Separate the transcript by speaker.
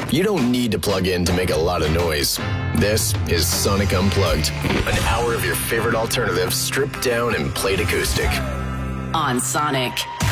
Speaker 1: You don't need to plug in to make a lot of noise. This is Sonic Unplugged, an hour of your favorite alternatives stripped down and played acoustic.
Speaker 2: On Sonic.